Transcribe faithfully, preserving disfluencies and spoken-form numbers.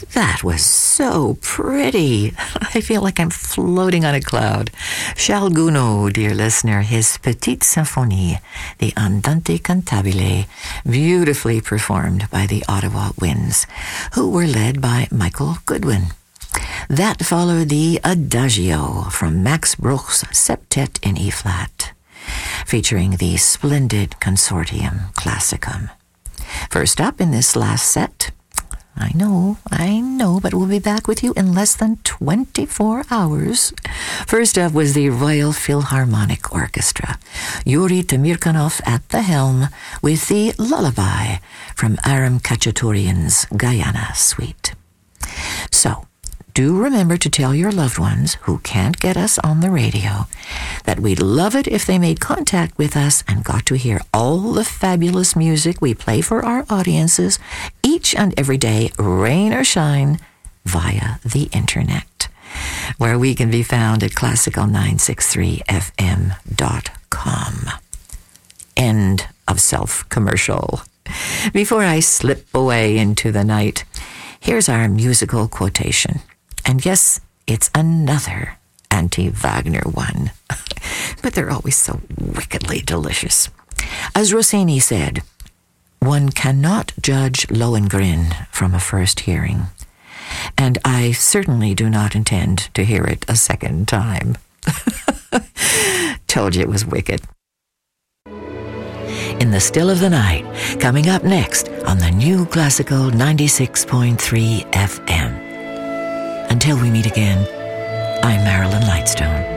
That was so pretty. I feel like I'm floating on a cloud. Charles Gounod, dear listener, his Petite Symphonie, the Andante Cantabile, beautifully performed by the Ottawa Winds, who were led by Michael Goodwin. That followed the Adagio from Max Bruch's Septet in E-flat, featuring the splendid Consortium Classicum. First up in this last set, I know, I know, but we'll be back with you in less than twenty-four hours. First up was the Royal Philharmonic Orchestra, Yuri Tamirkanov at the helm with the Lullaby from Aram Khachaturian's Guyana Suite. So, do remember to tell your loved ones who can't get us on the radio that we'd love it if they made contact with us and got to hear all the fabulous music we play for our audiences each and every day, rain or shine, via the internet, where we can be found at classical nine sixty-three f m dot com. End of self-commercial. Before I slip away into the night, here's our musical quotation. And yes, it's another anti-Wagner one. But they're always so wickedly delicious. As Rossini said, one cannot judge Lohengrin from a first hearing. And I certainly do not intend to hear it a second time. Told you it was wicked. In the Still of the Night, coming up next on the new Classical ninety-six point three F M. Until we meet again, I'm Marilyn Lightstone.